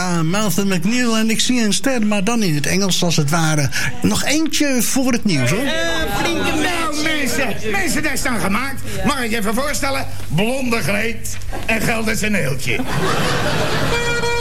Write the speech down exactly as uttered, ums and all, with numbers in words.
Ja, Martha McNeil en ik zie een ster, maar dan in het Engels als het ware. Nog eentje voor het nieuws, hoor. Uh, flinke nou, mensen. Mensen, dat is dan gemaakt. Mag ik je even voorstellen? Blonde Greet en Gelderse Neeltje.